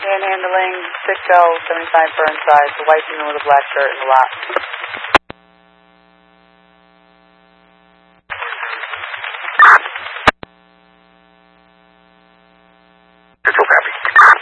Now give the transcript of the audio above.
Panhandling, 6L, 75 Burnside, the white woman with a black shirt in the lot.